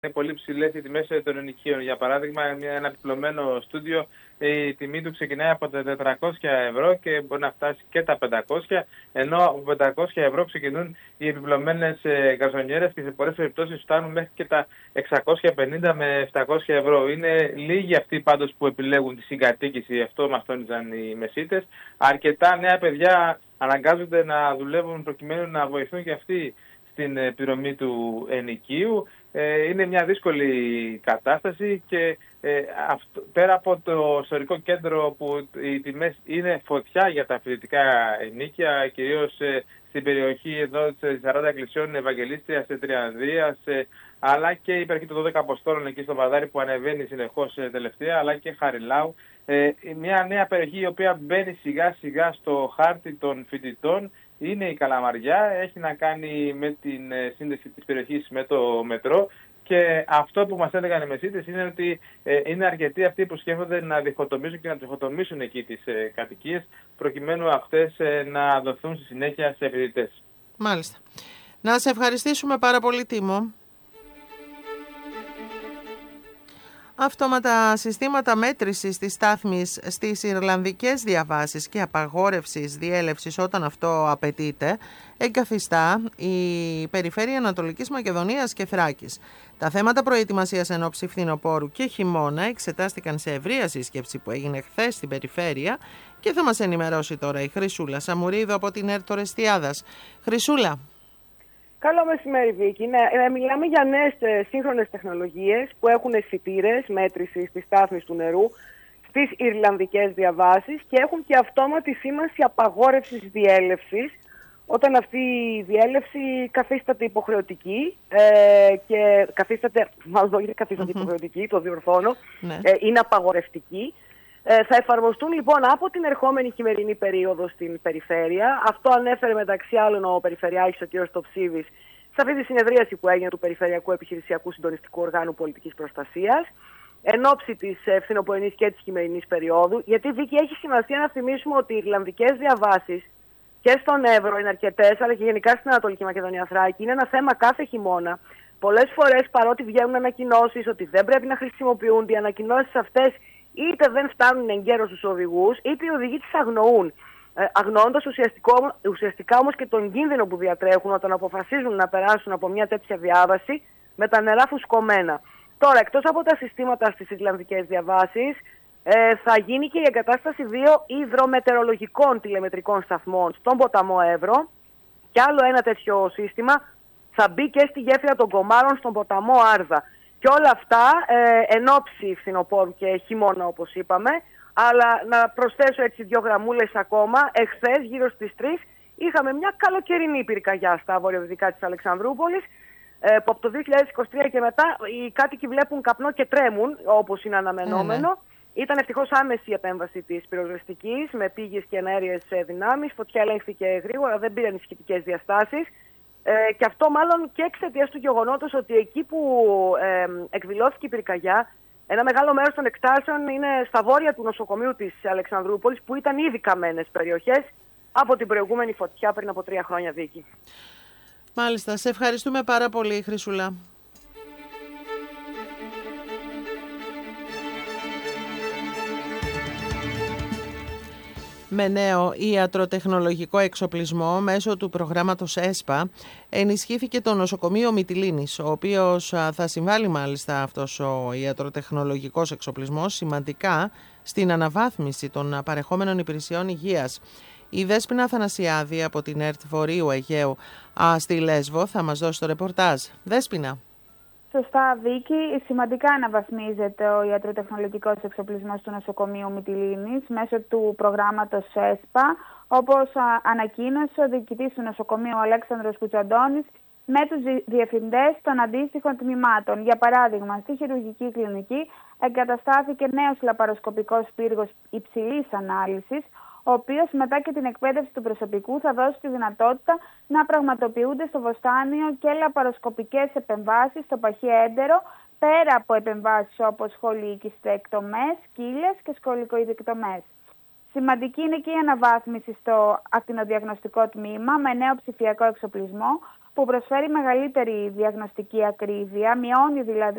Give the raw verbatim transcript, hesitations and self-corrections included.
είναι πολύ ψηλές οι τιμές των ενοικίων. Για παράδειγμα, ένα επιπλωμένο στούντιο, η τιμή του ξεκινάει από τα τετρακόσια ευρώ και μπορεί να φτάσει και τα πεντακόσια, ενώ από πεντακόσια ευρώ ξεκινούν οι επιπλωμένες γκαζονιέρες και σε πολλές περιπτώσεις φτάνουν μέχρι και τα εξακόσια πενήντα με επτακόσια ευρώ. Είναι λίγοι αυτοί πάντως που επιλέγουν τη συγκατοίκηση, αυτό μας τόνιζαν οι μεσίτες. Αρκετά νέα παιδιά αναγκάζονται να δουλεύουν προκειμένου να βοηθούν και αυτοί στην πληρωμή του ενοικίου. Ε, είναι μια δύσκολη κατάσταση και ε, αυτό, πέρα από το ιστορικό κέντρο που οι τιμές είναι φωτιά για τα φοιτητικά ενίκια, κυρίως ε, στην περιοχή εδώ της σαράντα εκκλησιών Ευαγγελίστριας, Τριανδρίας, ε, αλλά και η περιοχή των δώδεκα Αποστόλων εκεί στο Βαδάρι που ανεβαίνει συνεχώς ε, τελευταία, αλλά και Χαριλάου. Ε, μια νέα περιοχή η οποία μπαίνει σιγά σιγά στο χάρτη των φοιτητών είναι η Καλαμαριά, έχει να κάνει με την σύνδεση της περιοχής με το μετρό και αυτό που μας έλεγαν οι μεσίτες είναι ότι ε, είναι αρκετοί αυτοί που σκέφτονται να διχοτομήσουν και να διχοτομήσουν εκεί τις ε, κατοικίες προκειμένου αυτές ε, να δοθούν στη συνέχεια σε φοιτητές. Μάλιστα. Να σε ευχαριστήσουμε πάρα πολύ, Τίμο. Αυτόματα συστήματα μέτρησης της στάθμης στις Ιρλανδικές διαβάσεις και απαγόρευσης διέλευσης όταν αυτό απαιτείται εγκαθιστά η περιφέρεια Ανατολικής Μακεδονίας και Θράκης. Τα θέματα προετοιμασίας εν ώψη φθινοπόρου και χειμώνα εξετάστηκαν σε ευρεία σύσκεψη που έγινε χθες στην περιφέρεια και θα μας ενημερώσει τώρα η Χρυσούλα Σαμουρίδου από την ΕΡΤ Ορεστιάδας. Χρυσούλα. Καλό μεσημέρι, Βίκη. Ναι, μιλάμε για νέες σύγχρονες τεχνολογίες που έχουν αισθητήρες μέτρησης της στάθμης του νερού στις Ιρλανδικές διαβάσεις και έχουν και αυτόματη σήμανση απαγόρευσης διέλευσης όταν αυτή η διέλευση καθίσταται υποχρεωτική ε, και καθίσταται, μάλλον όχι καθίσταται υποχρεωτική, το διορθώνω, Ναι. ε, είναι απαγορευτική. Ε, θα εφαρμοστούν λοιπόν από την ερχόμενη χειμερινή περίοδο στην περιφέρεια. Αυτό ανέφερε μεταξύ άλλων ο Περιφερειάρχης, ο κ. Στοψίδης, σε αυτή τη συνεδρίαση που έγινε του Περιφερειακού Επιχειρησιακού Συντονιστικού Οργάνου Πολιτικής Προστασίας, εν ώψη της φθινοπορεινής και της χειμερινής περίοδου. Γιατί, Βίκη, έχει σημασία να θυμίσουμε ότι οι Ιρλανδικές διαβάσεις και στον Εύρο είναι αρκετές, αλλά και γενικά στην Ανατολική Μακεδονία Θράκη. Είναι ένα θέμα κάθε χειμώνα. Πολλές φορές, παρότι βγαίνουν ανακοινώσεις ότι δεν πρέπει να χρησιμοποιούνται, οι ανακοινώσεις αυτές είτε δεν φτάνουν εγκαίρως στους οδηγούς, είτε οι οδηγοί τις αγνοούν. Ε, αγνοώντας ουσιαστικά όμως και τον κίνδυνο που διατρέχουν όταν αποφασίζουν να περάσουν από μια τέτοια διάβαση με τα νερά φουσκωμένα. Τώρα, εκτός από τα συστήματα στις Ιρλανδικές διαβάσεις, ε, θα γίνει και η εγκατάσταση δύο υδρομετεωρολογικών τηλεμετρικών σταθμών στον ποταμό Εύρο και άλλο ένα τέτοιο σύστημα θα μπει και στη γέφυρα των Κομάρων στον ποταμό Άρδα. Και όλα αυτά ε, εν ώψη φθινοπόρου και χειμώνα, όπως είπαμε. Αλλά να προσθέσω έτσι δύο γραμμούλες ακόμα. Εχθές γύρω στις τρεις είχαμε μια καλοκαιρινή πυρκαγιά στα βορειοδυτικά της Αλεξανδρούπολης, ε, που από το δύο χιλιάδες είκοσι τρία και μετά οι κάτοικοι βλέπουν καπνό και τρέμουν, όπως είναι αναμενόμενο. Mm, ναι. Ήταν ευτυχώς άμεση η επέμβαση της πυροσβεστικής με πήγες και εναέριες δυνάμεις. Φωτιά ελέγχθηκε γρήγορα, δεν πήραν σχετικές διαστάσεις. Ε, και αυτό μάλλον και εξαιτίας του γεγονότος ότι εκεί που ε, εκδηλώθηκε η πυρκαγιά, ένα μεγάλο μέρος των εκτάσεων είναι στα βόρεια του νοσοκομείου της Αλεξανδρούπολης, που ήταν ήδη καμένες περιοχές από την προηγούμενη φωτιά πριν από τρία χρόνια, Βίκη. Μάλιστα. Σε ευχαριστούμε πάρα πολύ, Χρυσούλα. Με νέο ιατροτεχνολογικό εξοπλισμό μέσω του προγράμματος ΕΣΠΑ ενισχύθηκε το νοσοκομείο Μυτιλήνης, ο οποίος θα συμβάλλει μάλιστα αυτός ο ιατροτεχνολογικός εξοπλισμός σημαντικά στην αναβάθμιση των παρεχόμενων υπηρεσιών υγείας. Η Δέσποινα Αθανασιάδη από την ΕΡΤ Βορείου Αιγαίου στη Λέσβο θα μας δώσει το ρεπορτάζ. Δέσποινα. Σωστά, Βίκη. Σημαντικά αναβαθμίζεται ο ιατροτεχνολογικός εξοπλισμός του νοσοκομείου Μυτιλήνης μέσω του προγράμματος ΕΣΠΑ, όπως ανακοίνωσε ο διοικητής του νοσοκομείου Αλέξανδρος Κουτσαντώνης με τους διευθυντές των αντίστοιχων τμήματων. Για παράδειγμα, στη χειρουργική κλινική εγκαταστάθηκε νέος λαπαροσκοπικός πύργος υψηλής ανάλυσης, ο οποίος μετά και την εκπαίδευση του προσωπικού θα δώσει τη δυνατότητα να πραγματοποιούνται στο βοστάνιο και λαπαροσκοπικές επεμβάσεις στο παχύ έντερο, πέρα από επεμβάσεις όπως σχολικιστεκτομές, κύλες και σκολικοειδεκτομές. Σημαντική είναι και η αναβάθμιση στο ακτινοδιαγνωστικό τμήμα με νέο ψηφιακό εξοπλισμό, που προσφέρει μεγαλύτερη διαγνωστική ακρίβεια, μειώνει δηλαδή